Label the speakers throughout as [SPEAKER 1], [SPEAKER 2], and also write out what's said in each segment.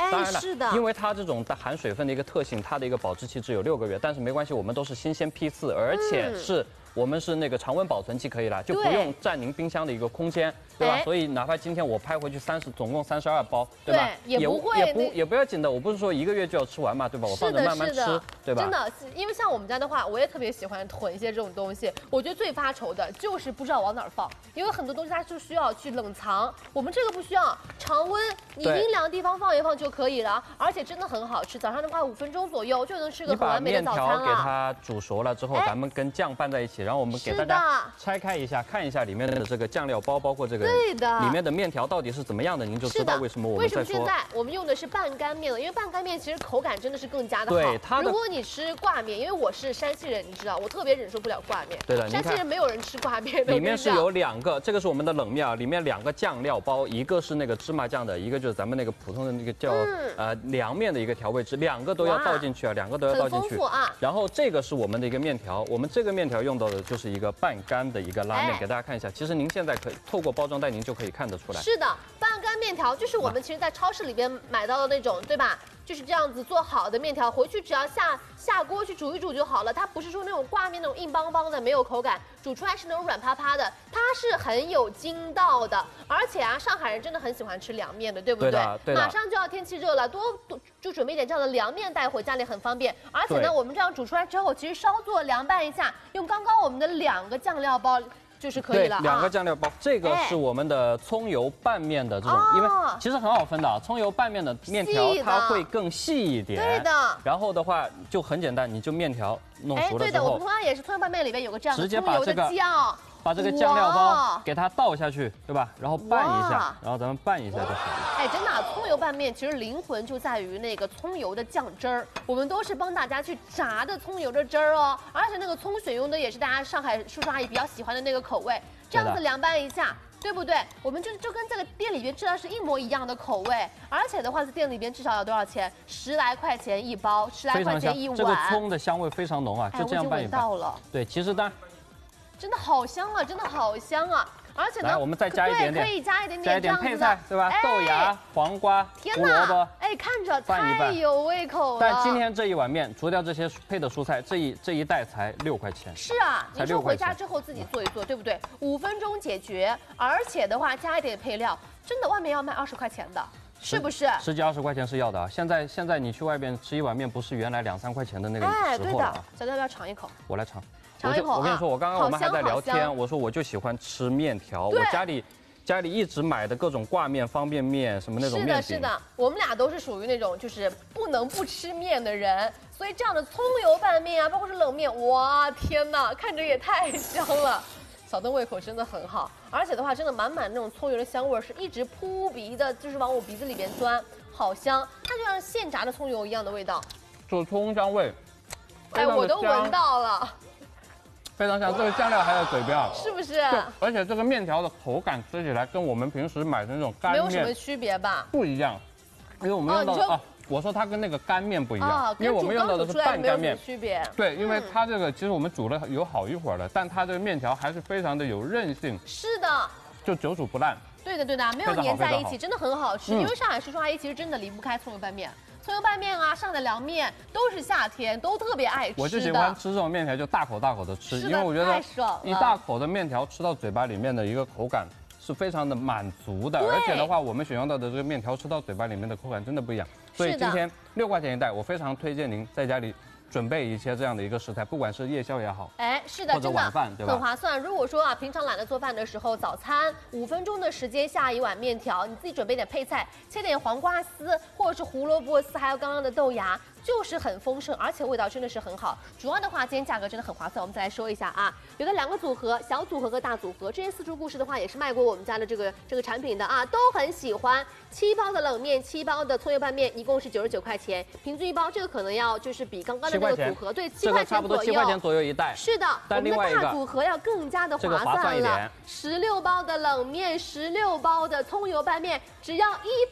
[SPEAKER 1] 当然了，
[SPEAKER 2] 是的，
[SPEAKER 1] 因为它这种含水分的一个特性，它的一个保质期只有6个月，但是没关系，我们都是新鲜批次，而且我们是那个常温保存期可以了，就不用占您冰箱的一个空间，对吧？所以哪怕今天我拍回去总共32包，对吧？也不要紧的，我不是说1个月就要吃完嘛，对吧？我放着慢慢吃，对吧？
[SPEAKER 2] 真的，因为像我们家的话，我也特别喜欢囤一些这种东西。我觉得最发愁的就是不知道往哪儿放，因为很多东西它就需要去冷藏，我们这个不需要，常温你阴凉地方放一放就可以了，而且真的很好吃。早上的话5分钟左右就能吃个很完美的早餐了。
[SPEAKER 1] 你把面条给它煮熟了之后，咱们跟酱拌在一起，然后我们给大家拆开一下，看一下里面的这个酱料包，包括这个里面的面条到底是怎么样的，您就知道为什么我们在说。
[SPEAKER 2] 为什么现在我们用的是半干面了？因为半干面其实口感真的是更加的好。
[SPEAKER 1] 对，
[SPEAKER 2] 如果你吃挂面，因为我是山西人，你知道，我特别忍受不了挂面。
[SPEAKER 1] 对的，
[SPEAKER 2] 山西人没有人吃挂面的。
[SPEAKER 1] 里面是有2个，这个是我们的冷面啊，里面2个酱料包，一个是那个芝麻酱的，一个就是咱们那个普通的那个叫凉面的一个调味汁，2个都要倒进去啊，2个都要倒进去。
[SPEAKER 2] 很丰富啊。
[SPEAKER 1] 然后这个是我们的一个面条，我们这个面条用到的就是一个半干的一个拉面，给大家看一下。其实您现在可以透过包装袋，您就可以看得出来。
[SPEAKER 2] 是的，半干面条就是我们其实在超市里边买到的那种，对吧？就是这样子做好的面条，回去只要下锅去煮一煮就好了。它不是说那种挂面那种硬邦邦的没有口感，煮出来是那种软趴趴的，它是很有筋道的。而且啊，上海人真的很喜欢吃凉面的，对不对？
[SPEAKER 1] 对的。
[SPEAKER 2] 马上就要天气热了，多就准备点这样的凉面带回家里很方便。而且呢，我们这样煮出来之后，其实稍作凉拌一下，用刚刚我们的2个酱料包。就是可以了。
[SPEAKER 1] 对，2个酱料包，这个是我们的葱油拌面的这种，因为其实很好分的啊。葱油拌面的面条它会更细一点，
[SPEAKER 2] 对的。
[SPEAKER 1] 然后的话就很简单，你就面条弄熟了之后，
[SPEAKER 2] 对的，我们同样也是葱油拌面里边有个这样的葱油的酱。
[SPEAKER 1] 把这个酱料包给它倒下去，对吧？然后拌一下，然后咱们拌一下就好了。
[SPEAKER 2] 真的，葱油拌面其实灵魂就在于那个葱油的酱汁儿。我们都是帮大家去炸的葱油的汁儿哦，而且那个葱选用的也是大家上海叔叔阿姨比较喜欢的那个口味。这样子凉拌一下，对不对？我们就跟这个店里边吃的是一模一样的口味，而且的话，在店里边至少要多少钱？10来块钱一包，10来块钱一碗。
[SPEAKER 1] 这个葱的香味非常浓啊，就这样拌一拌。
[SPEAKER 2] 到了。
[SPEAKER 1] 对，其实当然。
[SPEAKER 2] 真的好香啊，真的好香啊！而且呢，
[SPEAKER 1] 我们再加一点点，
[SPEAKER 2] 可以加一点
[SPEAKER 1] 点配菜，对吧？豆芽、黄瓜、胡萝卜，
[SPEAKER 2] 看着太有胃口了。
[SPEAKER 1] 但今天这一碗面，除掉这些配的蔬菜，这一袋才6块钱。
[SPEAKER 2] 是啊，你说回家之后自己做一做，对不对？5分钟解决，而且的话加一点配料，真的外面要卖20块钱的。是不是
[SPEAKER 1] 10几20块钱是要的啊？现在你去外边吃一碗面，不是原来2、3块钱的那个时候了啊。
[SPEAKER 2] 小戴要尝一口，
[SPEAKER 1] 我来尝。
[SPEAKER 2] 我
[SPEAKER 1] 跟你说，我刚刚我们还在聊天，我说我就喜欢吃面条，我家里一直买的各种挂面、方便面什么那种面饼。
[SPEAKER 2] 是的，我们俩都是属于那种就是不能不吃面的人，所以这样的葱油拌面啊，包括是冷面，哇天哪，看着也太香了。小邓胃口真的很好，而且的话，真的满满那种葱油的香味是一直扑鼻的，就是往我鼻子里边钻，好香，它就像现炸的葱油一样的味道，
[SPEAKER 1] 就葱香味。
[SPEAKER 2] 我都闻到了。
[SPEAKER 1] 非常香，这个酱料还在嘴边啊，
[SPEAKER 2] 是不是？
[SPEAKER 1] 而且这个面条的口感吃起来跟我们平时买的那种干面
[SPEAKER 2] 没有什么区别吧？
[SPEAKER 1] 不一样，因为我们用到的我说它跟那个干面不一样，因为我们用到的是半干面，
[SPEAKER 2] 区别。
[SPEAKER 1] 对，因为它这个其实我们煮了有好一会儿了，但它这个面条还是非常的有韧性。
[SPEAKER 2] 是的，
[SPEAKER 1] 就久煮不烂。
[SPEAKER 2] 对的，没有粘在一起，真的很好吃。因为上海叔叔阿姨其实真的离不开葱油拌面。葱油拌面啊，上海凉面都是夏天都特别爱吃的。
[SPEAKER 1] 我就喜欢吃这种面条，就大口的吃，因为我觉得一大口的面条吃到嘴巴里面的一个口感是非常的满足的，而且的话，我们选用到的这个面条吃到嘴巴里面的口感真的不一样。所以今天6块钱一袋，我非常推荐您在家里准备一些这样的一个食材，不管是夜宵也好，
[SPEAKER 2] 是的，
[SPEAKER 1] 或者晚饭，对吧？
[SPEAKER 2] 很划算。如果说啊，平常懒得做饭的时候，早餐5分钟的时间下一碗面条，你自己准备点配菜，切点黄瓜丝或者是胡萝卜丝，还有刚刚的豆芽。就是很丰盛，而且味道真的是很好。主要的话，今天价格真的很划算。我们再来说一下啊，有的2个组合，小组合和大组合。这些4株故事的话，也是卖过我们家的这个产品的啊，都很喜欢。7包的冷面，7包的葱油拌面，一共是99块钱，平均一包。这个可能要就是比刚刚的那个组合，对，7块钱左右，
[SPEAKER 1] 差不多7块钱左右一袋。
[SPEAKER 2] 是的，
[SPEAKER 1] 但另外一个
[SPEAKER 2] 大组合要更加的划算了。16包的冷面，16包的葱油拌面，只要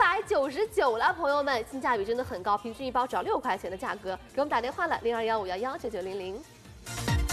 [SPEAKER 2] 199了，朋友们，性价比真的很高，平均一包只要6块钱的价格。给我们打电话了，0215119900。